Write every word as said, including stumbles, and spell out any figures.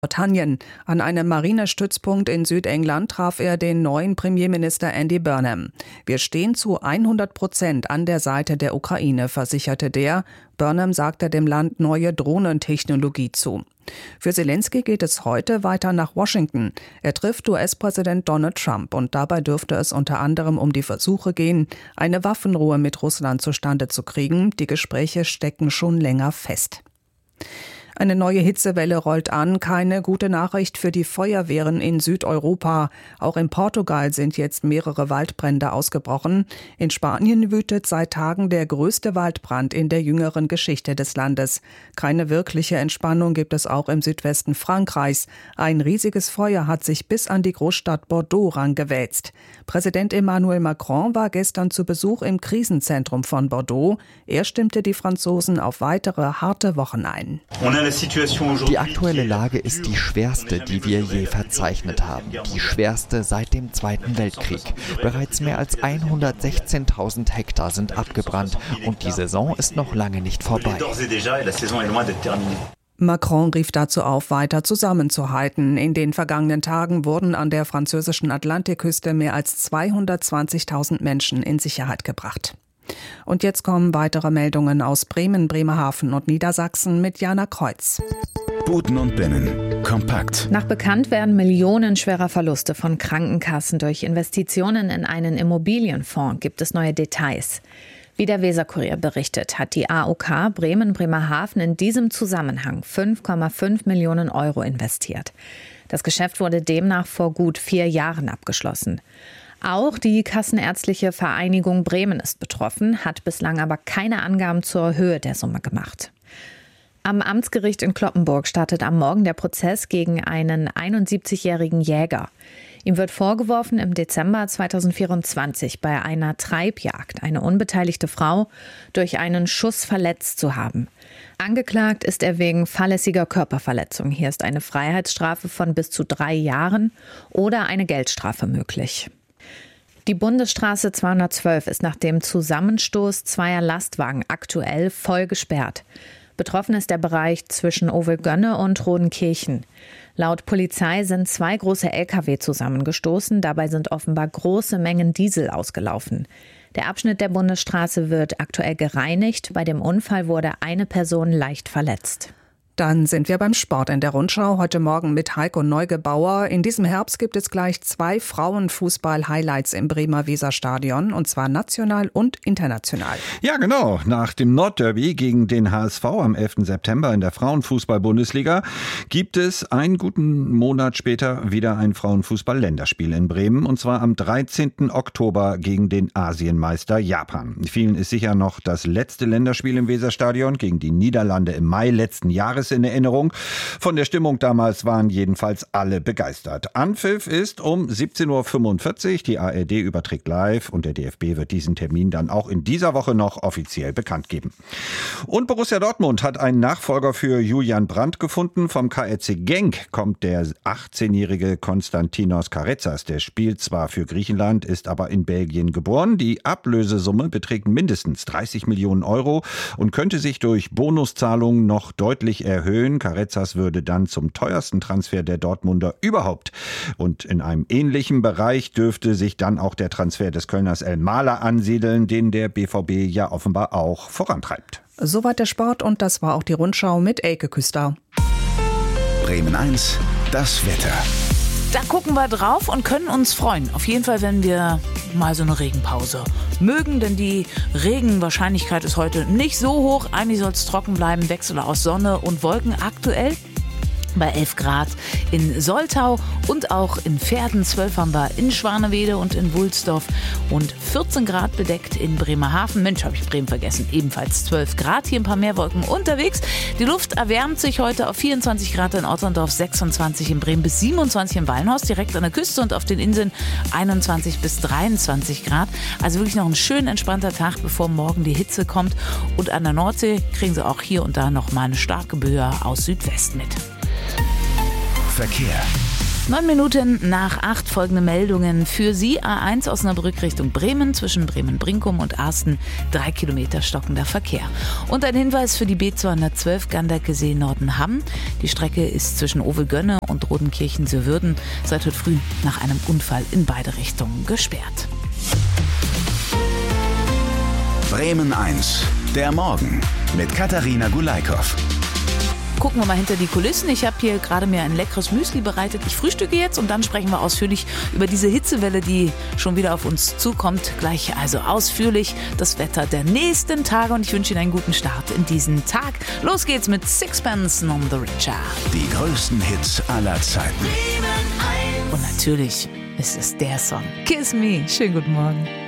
Großbritannien. An einem Marinestützpunkt in Südengland traf er den neuen Premierminister Andy Burnham. Wir stehen zu hundert Prozent an der Seite der Ukraine, versicherte der. Burnham sagte dem Land neue Drohnentechnologie zu. Für Zelensky geht es heute weiter nach Washington. Er trifft U S-Präsident Donald Trump und dabei dürfte es unter anderem um die Versuche gehen, eine Waffenruhe mit Russland zustande zu kriegen. Die Gespräche stecken schon länger fest. Eine neue Hitzewelle rollt an, keine gute Nachricht für die Feuerwehren in Südeuropa. Auch in Portugal sind jetzt mehrere Waldbrände ausgebrochen. In Spanien wütet seit Tagen der größte Waldbrand in der jüngeren Geschichte des Landes. Keine wirkliche Entspannung gibt es auch im Südwesten Frankreichs. Ein riesiges Feuer hat sich bis an die Großstadt Bordeaux rangewälzt. Präsident Emmanuel Macron war gestern zu Besuch im Krisenzentrum von Bordeaux. Er stimmte die Franzosen auf weitere harte Wochen ein. Die aktuelle Lage ist die schwerste, die wir je verzeichnet haben. Die schwerste seit dem Zweiten Weltkrieg. Bereits mehr als hundertsechzehntausend Hektar sind abgebrannt und die Saison ist noch lange nicht vorbei. Macron rief dazu auf, weiter zusammenzuhalten. In den vergangenen Tagen wurden an der französischen Atlantikküste mehr als zweihundertzwanzigtausend Menschen in Sicherheit gebracht. Und jetzt kommen weitere Meldungen aus Bremen, Bremerhaven und Niedersachsen mit Jana Kreuz. Buten und Binnen. Kompakt. Nach bekannt werden millionenschwerer Verluste von Krankenkassen durch Investitionen in einen Immobilienfonds. Gibt es neue Details? Wie der Weserkurier berichtet, hat die A O K Bremen-Bremerhaven in diesem Zusammenhang fünf Komma fünf Millionen Euro investiert. Das Geschäft wurde demnach vor gut vier Jahren abgeschlossen. Auch die Kassenärztliche Vereinigung Bremen ist betroffen, hat bislang aber keine Angaben zur Höhe der Summe gemacht. Am Amtsgericht in Cloppenburg startet am Morgen der Prozess gegen einen einundsiebzigjährigen Jäger. Ihm wird vorgeworfen, im Dezember zweitausendvierundzwanzig bei einer Treibjagd eine unbeteiligte Frau durch einen Schuss verletzt zu haben. Angeklagt ist er wegen fahrlässiger Körperverletzung. Hier ist eine Freiheitsstrafe von bis zu drei Jahren oder eine Geldstrafe möglich. Die Bundesstraße zweihundertzwölf ist nach dem Zusammenstoß zweier Lastwagen aktuell voll gesperrt. Betroffen ist der Bereich zwischen Ovelgönne und Rodenkirchen. Laut Polizei sind zwei große L K W zusammengestoßen. Dabei sind offenbar große Mengen Diesel ausgelaufen. Der Abschnitt der Bundesstraße wird aktuell gereinigt. Bei dem Unfall wurde eine Person leicht verletzt. Dann sind wir beim Sport in der Rundschau. Heute Morgen mit Heiko Neugebauer. In diesem Herbst gibt es gleich zwei Frauenfußball-Highlights im Bremer Weserstadion. Und zwar national und international. Ja, genau. Nach dem Nordderby gegen den H S V am elften September in der Frauenfußball-Bundesliga gibt es einen guten Monat später wieder ein Frauenfußball-Länderspiel in Bremen. Und zwar am dreizehnten Oktober gegen den Asienmeister Japan. Vielen ist sicher noch das letzte Länderspiel im Weserstadion gegen die Niederlande im Mai letzten Jahres in Erinnerung. Von der Stimmung damals waren jedenfalls alle begeistert. Anpfiff ist um siebzehn Uhr fünfundvierzig. Die A R D überträgt live und der D F B wird diesen Termin dann auch in dieser Woche noch offiziell bekannt geben. Und Borussia Dortmund hat einen Nachfolger für Julian Brandt gefunden. Vom K R C Genk kommt der achtzehnjährige Konstantinos Karetzas. Der spielt zwar für Griechenland, ist aber in Belgien geboren. Die Ablösesumme beträgt mindestens dreißig Millionen Euro und könnte sich durch Bonuszahlungen noch deutlich erhöhen. Karetzas würde dann zum teuersten Transfer der Dortmunder überhaupt. Und in einem ähnlichen Bereich dürfte sich dann auch der Transfer des Kölners El Mahler ansiedeln, den der B V B ja offenbar auch vorantreibt. Soweit der Sport und das war auch die Rundschau mit Elke Küster. Bremen eins, das Wetter. Da gucken wir drauf und können uns freuen. Auf jeden Fall, wenn wir mal so eine Regenpause mögen, denn die Regenwahrscheinlichkeit ist heute nicht so hoch. Eigentlich soll es trocken bleiben, Wechsel aus Sonne und Wolken aktuell bei elf Grad in Soltau und auch in Verden. zwölf haben wir in Schwanewede und in Wulsdorf und vierzehn Grad bedeckt in Bremerhaven. Mensch, habe ich Bremen vergessen. Ebenfalls zwölf Grad, hier ein paar mehr Wolken unterwegs. Die Luft erwärmt sich heute auf vierundzwanzig Grad in Otterndorf, sechsundzwanzig in Bremen bis siebenundzwanzig in Wallenhorst, direkt an der Küste und auf den Inseln einundzwanzig bis dreiundzwanzig Grad. Also wirklich noch ein schön entspannter Tag, bevor morgen die Hitze kommt. Und an der Nordsee kriegen Sie auch hier und da noch mal eine starke Böe aus Südwest mit. Verkehr. Neun Minuten nach acht folgende Meldungen für Sie. A eins Osnabrück Richtung Bremen zwischen Bremen-Brinkum und Arsten. Drei Kilometer stockender Verkehr. Und ein Hinweis für die B zweihundertzwölf Ganderkesee-Nordenham. Die Strecke ist zwischen Ovelgönne und Rodenkirchen-Sörwürden seit heute früh nach einem Unfall in beide Richtungen gesperrt. Bremen eins, der Morgen mit Katharina Gulaikow. Gucken wir mal hinter die Kulissen. Ich habe hier gerade mir ein leckeres Müsli bereitet. Ich frühstücke jetzt und dann sprechen wir ausführlich über diese Hitzewelle, die schon wieder auf uns zukommt. Gleich also ausführlich das Wetter der nächsten Tage und ich wünsche Ihnen einen guten Start in diesen Tag. Los geht's mit Sixpence None the Richer. Die größten Hits aller Zeiten. Und natürlich ist es der Song Kiss Me. Schönen guten Morgen.